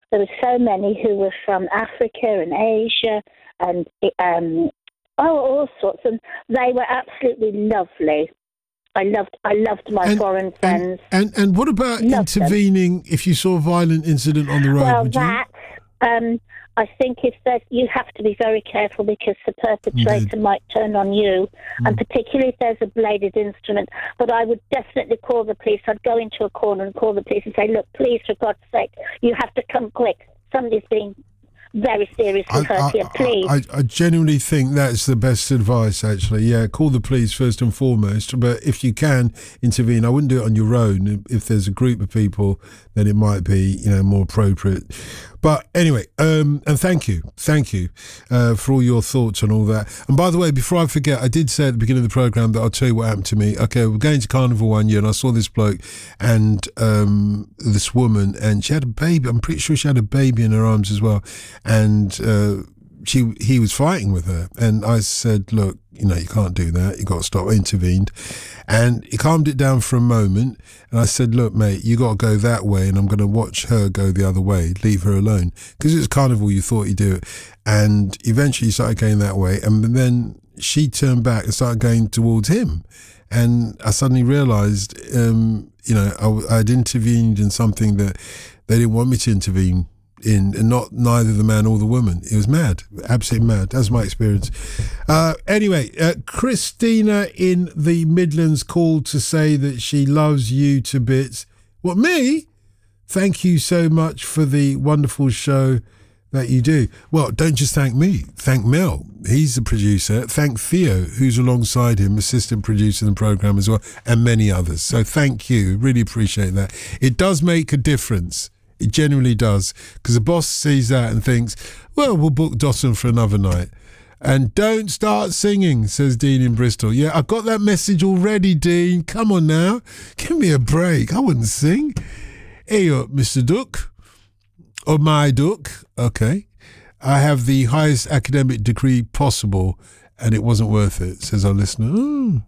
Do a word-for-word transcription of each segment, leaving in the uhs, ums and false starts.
there were so many who were from Africa and Asia and um, oh, all sorts, and they were absolutely lovely. I loved, I loved my and, foreign friends. And and, and what about loved intervening them. If you saw a violent incident on the road? Well, would that um, I think if there's, you have to be very careful because the perpetrator Indeed. might turn on you, Mm. and particularly if there's a bladed instrument. But I would definitely call the police. I'd go into a corner and call the police and say, "Look, please, for God's sake, you have to come quick. Somebody's being very seriously hurt I, here, please." I, I genuinely think that's the best advice, actually. Yeah, call the police first and foremost. But if you can intervene, I wouldn't do it on your own. If there's a group of people, then it might be, you know, more appropriate. But anyway, um, and thank you, thank you uh, for all your thoughts on all that. And by the way, before I forget, I did say at the beginning of the programme that I'll tell you what happened to me. Okay, we're going to Carnival one year and I saw this bloke and um, this woman, and she had a baby. I'm pretty sure she had a baby in her arms as well. And uh, she he was fighting with her. And I said, look, you know, you can't do that. You got to stop. I intervened. And he calmed it down for a moment. And I said, look, mate, you got to go that way. And I'm going to watch her go the other way. Leave her alone. Because it's Carnival, you thought you'd do it. And eventually he started going that way. And then she turned back and started going towards him. And I suddenly realised, um, you know, I, I'd intervened in something that they didn't want me to intervene in, and not neither the man or the woman. It was mad, absolutely mad. That's my experience. Uh, anyway, uh, Christina in the Midlands called to say that she loves you to bits. What, me? Thank you so much for the wonderful show that you do. Well, don't just thank me. Thank Mel. He's the producer. Thank Theo, who's alongside him, assistant producer in the programme as well, and many others. So thank you. Really appreciate that. It does make a difference. It genuinely does, because the boss sees that and thinks, well, we'll book Dotton for another night. And don't start singing, says Dean in Bristol. Yeah, I got that message already, Dean. Come on now. Give me a break. I wouldn't sing. Hey, up, Mister Duck. Or my Duck. Okay. I have the highest academic degree possible, and it wasn't worth it, says our listener. Oh.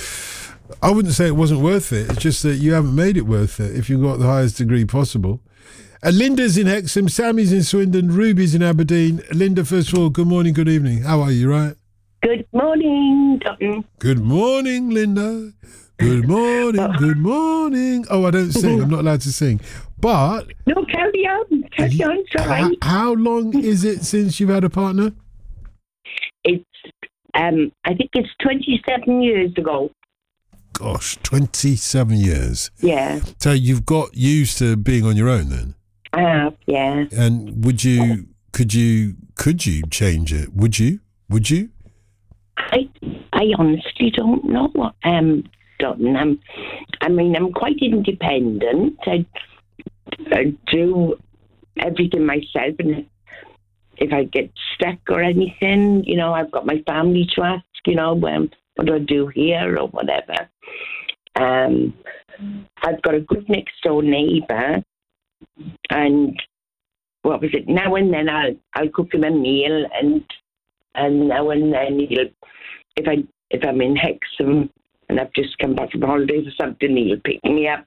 I wouldn't say it wasn't worth it. It's just that you haven't made it worth it if you've got the highest degree possible. Uh, Linda's in Hexham, Sammy's in Swindon, Ruby's in Aberdeen. Linda, first of all, good morning, good evening. How are you, right? Good morning, Dotton. Good morning, Linda. Good morning, good morning. Oh, I don't sing. I'm not allowed to sing. But... No, carry on. Carry on, it's all right. How long is it since you've had a partner? It's, um, I think it's twenty-seven years ago. Gosh, twenty-seven years. Yeah. So you've got used to being on your own then? I have, yeah. And would you, could you, could you change it? Would you? Would you? I I honestly don't know what um Dotton. I'm, I mean, I'm quite independent. I, I do everything myself, and if I get stuck or anything, you know, I've got my family to ask, you know, um, what do I do here or whatever. Um, I've got a good next door neighbour, and what was it? Now and then I'll I'll cook him a meal, and and now and then he'll, if I if I'm in Hexham and I've just come back from holidays or something, he'll pick me up,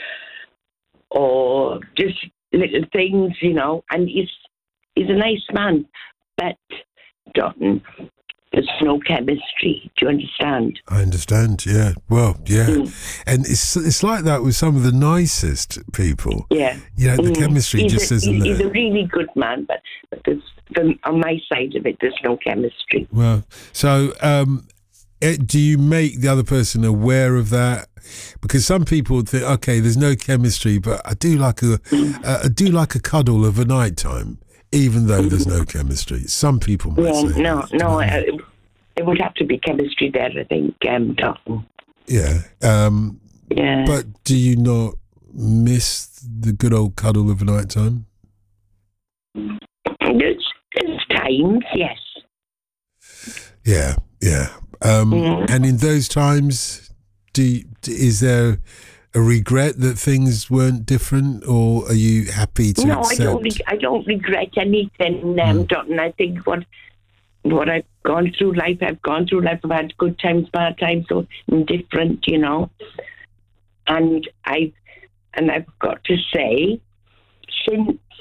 or just little things, you know. And he's he's a nice man, but Dotton, there's no chemistry. Do you understand? I understand, yeah. Well, yeah. Mm. And it's it's like that with some of the nicest people. Yeah. You know, the Mm. chemistry he's just a, isn't He's there. a really good man, but, but there's, from, on my side of it, there's no chemistry. Well, so um, it, do you make the other person aware of that? Because some people think, okay, there's no chemistry, but I do like a, Mm. uh, I do like a cuddle of a night time, even though there's no chemistry. Some people might Yeah, say no, that. no, uh, it would have to be chemistry there, I think, um, Dotton. Yeah. Um, Yeah. But do you not miss the good old cuddle of a night time? There's, there's times, yes. Yeah, yeah. Um, Mm. And in those times, do you, is there a regret that things weren't different, or are you happy to No, accept? I don't. Re- I don't regret anything, um, Mm. Dotton. I think what what I've gone through life, I've gone through life. I've had good times, bad times, so indifferent, you know. And I and I've got to say, since